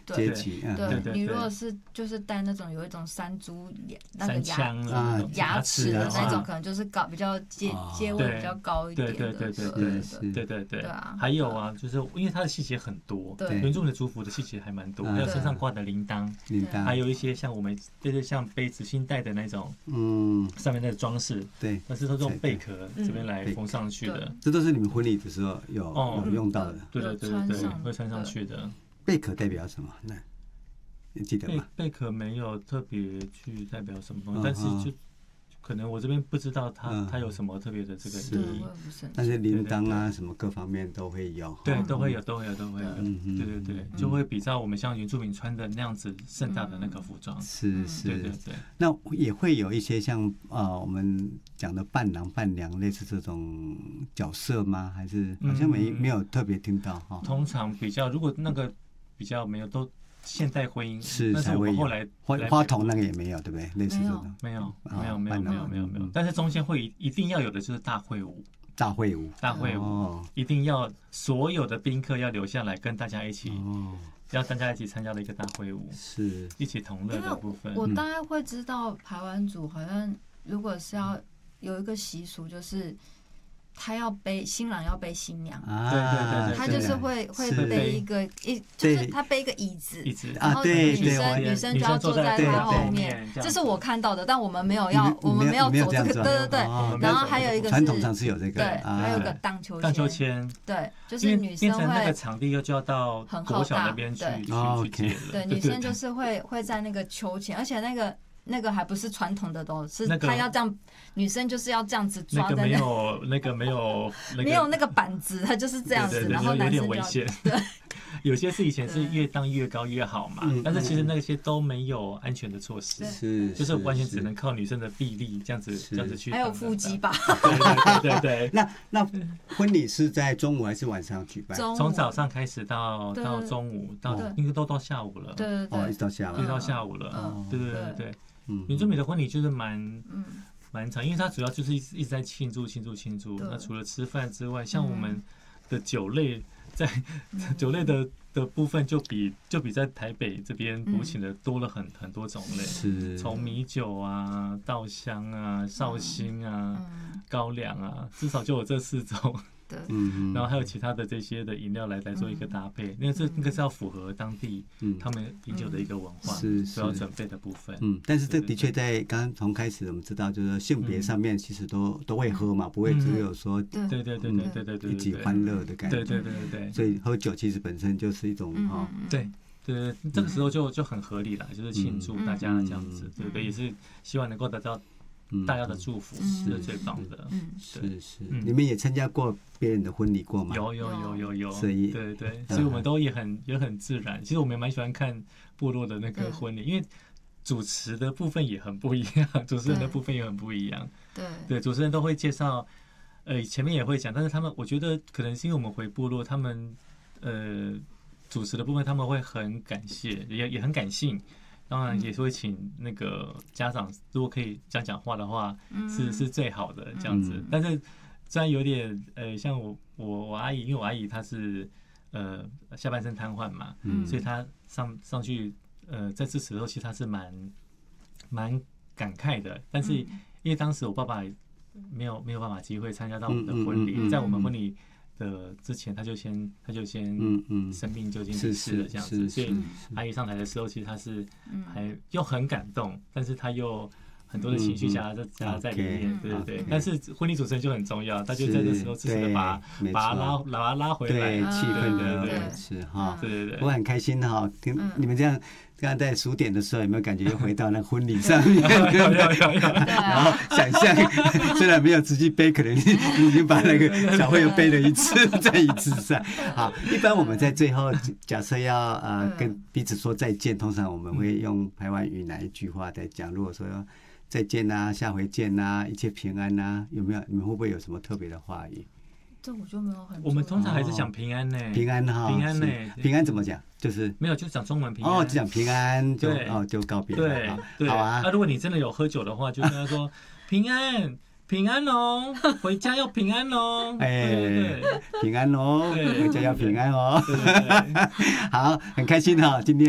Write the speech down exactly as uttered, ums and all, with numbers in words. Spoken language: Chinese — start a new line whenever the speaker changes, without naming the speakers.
阶级。
对，你如果是就是戴那种有一种山猪那个牙牙齿的那种，可能就是高比较阶阶位比较高一点的。
对对对对对对对。还有啊，就是因为它的细节很多，原住民的族服的细节还蛮多，还有身上挂的铃铛，还有一些像我们就是像背纸巾带的那种，嗯，上面的装饰，对，但是都用贝壳这边来缝上去的。
这都是你们婚礼的时候有有用到的。
对对对对，会穿上去的。
贝壳代表什么？那你记得吗？
贝壳没有特别去代表什么东西，但是就可能我这边不知道它它有什么特别的这个意义。
但是铃铛啊什么各方面都会有。
对，都会有，都会有，都会有。对对对，就会比照我们像原住民穿的那样子盛大的那个服装。
是是。
对对对。
那也会有一些像呃我们讲的伴郎伴娘类似这种角色吗？还是好像没没有特别听到哈？
通常比较如果那个比较没有都。现代婚姻
是，
但是我们后来
花花童那个也没有，对不对？类似这
种没有，没有，没有，没有，没有，没有。但是中间会一定要有的就是大会舞，
大会舞，
大会舞，一定要所有的宾客要留下来跟大家一起，要大家一起参加的一个大会舞，
是
一起同乐的部分。
我大概会知道排湾族好像如果是要有一个习俗，就是他要背新郎要背新娘，
对对对，
他就是会会背一个一，就是他背一个椅子，然后女生女生就要坐在他后面，这是我看到的，但我们没有要，我们没有走这个，对对对。然后还有一个
传统上是有这个，
对，还有一个荡秋
荡秋千，
对，就是女生会
那个场地又就要到国小那边去去接了，
对，女生就是会会在那个秋千，而且那个。那个还不是传统的都是他要这样，女生就是要这样子抓在那，
没有那个没有
没有那个板子，他就是这样子，然后男生就要对。
有些是以前是越荡越高越好嘛，但是其实那些都没有安全的措施，
是
就是完全只能靠女生的臂力这样子这样子去。
还有腹肌吧？
对对对。
那那婚礼是在中午还是晚上举办？
从早上开始到到中午，到应该都到下午了。
对对对，
哦，一直到下午，
一直到下午了。对对对对。原住民的婚礼就是蛮蛮长，因为它主要就是一直一直在庆祝庆祝庆祝。那除了吃饭之外，像我们的酒类，在酒类的的部分就比就比在台北这边补请的多了很很多种类，
是
从米酒啊、稻香啊、绍兴啊、高粱啊，至少就有这四种。嗯，然后还有其他的这些的饮料来来做一个搭配，因为这那个是要符合当地他们饮酒的一个文化，是所要准备的部分。
嗯，但是这的确在刚刚从开始我们知道，就是性别上面其实都都会喝嘛，不会只有说
对对对对对对对
一起欢乐的感觉。
对对对对对，
所以喝酒其实本身就是一种哈，
对对，这个时候就就很合理了，就是庆祝大家这样子，对不对？也是希望能够得到大家的祝福，是最棒的。
是是，你们也参加过别人的婚礼过吗？
有有有有有，
所以
对对，所以我们都也很也很自然。其实我们也蛮喜欢看部落的那个婚礼，因为主持的部分也很不一样，主持人的部分也很不一样。
对
对，主持人都会介绍，呃，前面也会讲，但是他们我觉得可能是因为我们回部落，他们呃主持的部分他们会很感谢，也也很感性。当然也是会请那个家长，如果可以讲讲话的话，是是最好的这样子。但是虽然有点呃，像我我我阿姨，因为我阿姨她是呃下半身瘫痪嘛，所以她上上去呃在致辞的时候，其实她是蛮蛮感慨的。但是因为当时我爸爸没有没有办法机会参加到我们的婚礼，在我们婚礼的之前，他就先他就先生病就已经离世了这样子，所以阿姨上台的时候，其实他是还又很感动，但是他又很多的情绪夹在夹在里面，对对对。但是婚礼主持人就很重要，他就在这时候适时的把把他拉把他拉回来，
气氛的
维
持哈，
对对对。
我很开心哈，听你们这样。刚刚在数点的时候，有没有感觉又回到那婚礼上面？然后想象，虽然没有直接背，可能你已经把那个小会又背了一次，在椅子上。好，一般我们在最后假设要呃跟彼此说再见，通常我们会用排湾语哪一句话在讲？如果说再见啊，下回见啊，一切平安啊，有没有？你们会不会有什么特别的话语？
这我就没有很。
我们通常还是讲平安呢，
平安哈，
平安呢，
平安怎么讲？就是
没有，就讲中文平安。
哦，就讲平安，就哦就告别了。
对，
好啊。
那如果你真的有喝酒的话，就跟他说平安，平安哦，回家要平安哦。
哎，平安哦，回家要平安哦。好，很开心哈，今天。